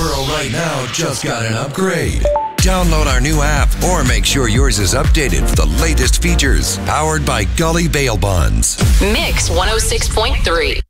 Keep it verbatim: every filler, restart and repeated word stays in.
Hillsboro right now just got an upgrade. Download our new app or make sure yours is updated for the latest features. Powered by Gully Bail Bonds. Mix one oh six point three.